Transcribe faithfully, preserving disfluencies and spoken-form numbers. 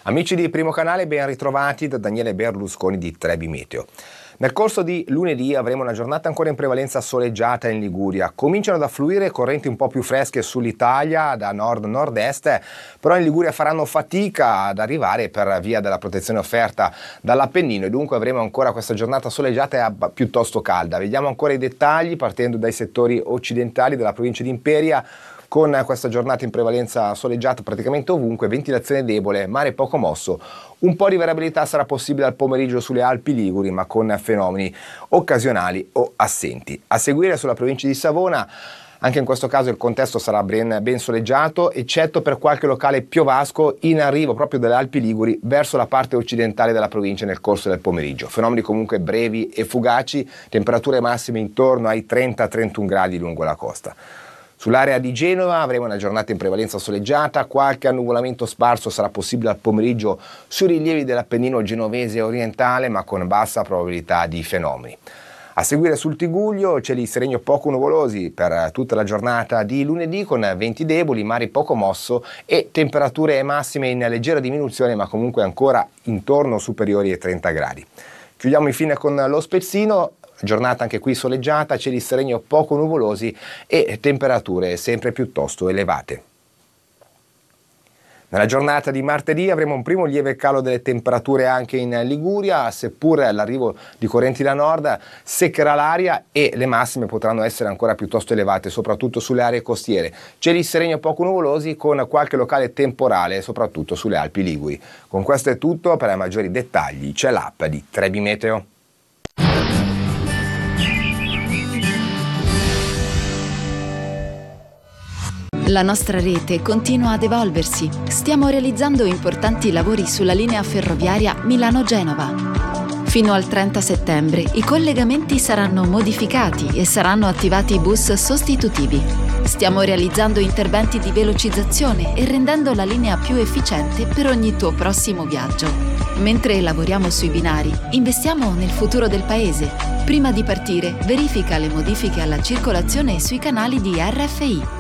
Amici di Primo Canale, ben ritrovati da Daniele Berlusconi di Trebi Meteo. Nel corso di lunedì avremo una giornata ancora in prevalenza soleggiata in Liguria. Cominciano ad affluire correnti un po' più fresche sull'Italia da nord-nord-est, però in Liguria faranno fatica ad arrivare per via della protezione offerta dall'Appennino e dunque avremo ancora questa giornata soleggiata e piuttosto calda. Vediamo ancora i dettagli partendo dai settori occidentali della provincia di Imperia. Con questa giornata in prevalenza soleggiata praticamente ovunque, ventilazione debole, mare poco mosso, un po' di variabilità sarà possibile al pomeriggio sulle Alpi Liguri, ma con fenomeni occasionali o assenti. A seguire sulla provincia di Savona, anche in questo caso il contesto sarà ben, ben soleggiato, eccetto per qualche locale piovasco in arrivo proprio dalle Alpi Liguri verso la parte occidentale della provincia nel corso del pomeriggio. Fenomeni comunque brevi e fugaci, temperature massime intorno ai trenta trentuno gradi lungo la costa. Sull'area di Genova avremo una giornata in prevalenza soleggiata, qualche annuvolamento sparso sarà possibile al pomeriggio sui rilievi dell'Appennino genovese orientale, ma con bassa probabilità di fenomeni. A seguire sul Tigullio cieli sereni poco nuvolosi per tutta la giornata di lunedì con venti deboli, mare poco mosso e temperature massime in leggera diminuzione, ma comunque ancora intorno o superiori ai trenta gradi. Chiudiamo infine con lo Spezzino. Giornata anche qui soleggiata, cieli sereni poco nuvolosi e temperature sempre piuttosto elevate. Nella giornata di martedì avremo un primo lieve calo delle temperature anche in Liguria, seppur l'arrivo di correnti da nord seccherà l'aria e le massime potranno essere ancora piuttosto elevate, soprattutto sulle aree costiere. Cieli sereni poco nuvolosi con qualche locale temporale, soprattutto sulle Alpi Liguri. Con questo è tutto, per maggiori dettagli c'è l'app di Trebi Meteo. La nostra rete continua ad evolversi. Stiamo realizzando importanti lavori sulla linea ferroviaria Milano-Genova. Fino al trenta settembre i collegamenti saranno modificati e saranno attivati bus sostitutivi. Stiamo realizzando interventi di velocizzazione e rendendo la linea più efficiente per ogni tuo prossimo viaggio. Mentre lavoriamo sui binari, investiamo nel futuro del paese. Prima di partire, verifica le modifiche alla circolazione sui canali di R F I.